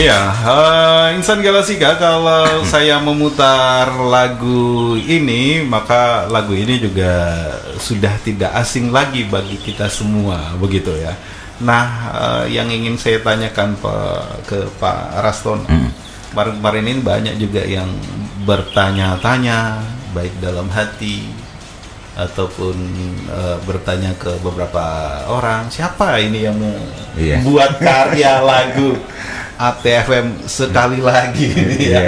Ya, Insan Galasika, kalau saya memutar lagu ini, maka lagu ini juga sudah tidak asing lagi bagi kita semua, begitu ya. Nah, yang ingin saya tanyakan ke Pak Raston, kemarin ini banyak juga yang bertanya-tanya, baik dalam hati ataupun bertanya ke beberapa orang, siapa ini yang membuat karya lagu ATFM sekali lagi ya.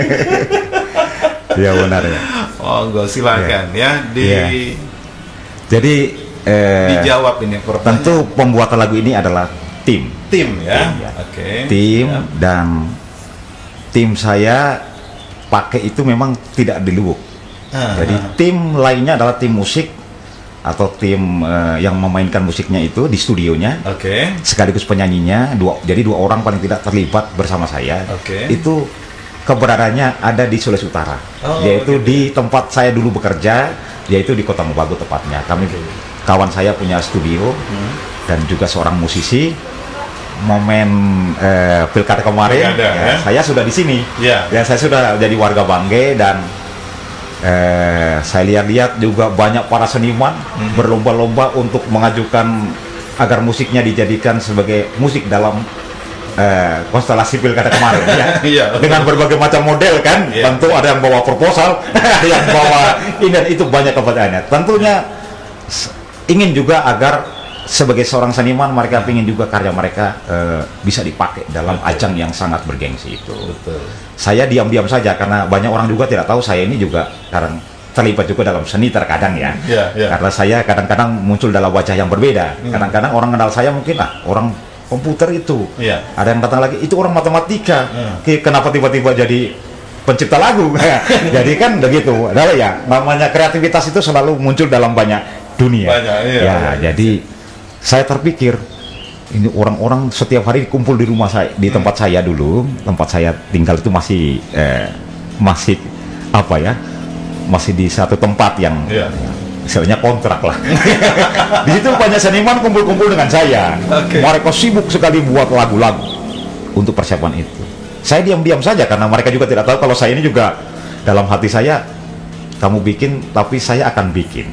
Iya benar ya. Oh, enggak, silakan ya Jadi dijawab ini pertanyaan. Tentu pembuatan lagu ini adalah tim ya. Oke. Tim ya. Dan tim saya pakai itu memang tidak di Lubuk. Jadi tim lainnya adalah tim musik atau tim yang memainkan musiknya itu di studionya, sekaligus penyanyinya. Jadi dua orang paling tidak terlibat bersama saya. Itu keberadaannya ada di Sulawesi Utara, yaitu di tempat saya dulu bekerja, yaitu di Kota Mobagu tepatnya. Kawan saya punya studio dan juga seorang musisi. Momen pilkada kemarin, saya sudah di sini. Ya, saya sudah jadi warga Bangge dan saya lihat juga banyak para seniman berlomba-lomba untuk mengajukan agar musiknya dijadikan sebagai musik dalam konstelasi pilkada kemarin ya. Dengan berbagai macam model kan. Tentu ada yang bawa proposal, ada yang bawa ini dan itu, banyak kepercayaannya. Tentunya ingin juga agar sebagai seorang seniman mereka ingin juga karya mereka bisa dipakai dalam ajang yang sangat bergengsi itu. Saya diam-diam saja karena banyak orang juga tidak tahu saya ini juga kadang terlibat juga dalam seni terkadang ya. Karena saya kadang-kadang muncul dalam wajah yang berbeda. Kadang-kadang orang kenal saya mungkin orang komputer itu. Ada yang datang lagi itu orang matematika. Kenapa tiba-tiba jadi pencipta lagu? Jadi kan begitu. Adalah ya, namanya kreativitas itu selalu muncul dalam banyak dunia. Jadi saya terpikir ini orang-orang setiap hari kumpul di rumah saya, di tempat saya dulu, tempat saya tinggal itu masih di satu tempat yang istilahnya kontrak lah. Di situ banyak seniman kumpul-kumpul dengan saya. Mereka sibuk sekali buat lagu-lagu untuk persiapan itu. Saya diam-diam saja karena mereka juga tidak tahu kalau saya ini juga dalam hati saya, kamu bikin tapi saya akan bikin.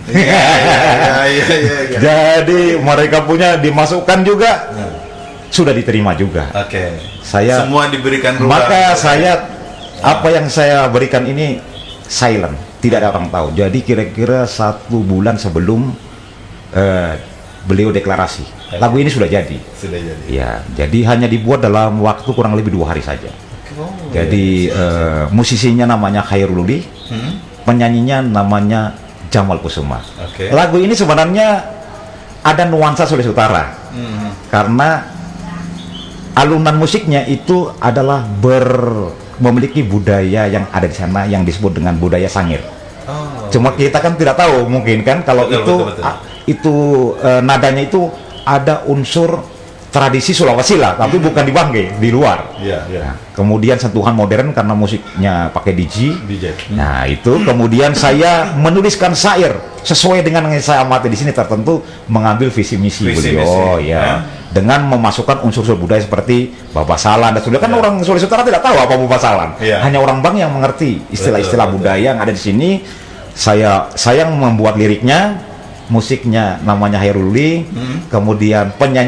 Jadi mereka punya dimasukkan juga, sudah diterima juga. Saya semua diberikan ruang. Maka saya apa yang saya berikan ini silent, tidak ada orang tahu. Jadi kira-kira 1 bulan sebelum beliau deklarasi, lagu ini sudah jadi. Ya, jadi hanya dibuat dalam waktu kurang lebih 2 hari saja. Jadi musisinya namanya Khairuludi, penyanyinya namanya Jamal Kusuma. Lagu ini sebenarnya ada nuansa Sulawesi Utara, karena alunan musiknya itu adalah memiliki budaya yang ada di sana yang disebut dengan budaya Sangir. Cuma kita kan tidak tahu mungkin kan kalau itu nadanya itu ada unsur tradisi Sulawesi lah, tapi bukan di Bangge, di luar. Nah, kemudian sentuhan modern karena musiknya pakai DJ. Nah itu kemudian saya menuliskan syair sesuai dengan yang saya amati di sini, tertentu mengambil visi misi beliau dengan memasukkan unsur-unsur budaya seperti babasalan dan sebagainya. Kan orang Sulawesi Utara tidak tahu apa babasalan, hanya orang Bang yang mengerti istilah-istilah budaya yang ada di sini. Saya yang membuat liriknya, musiknya namanya Hairuli, kemudian penyanyi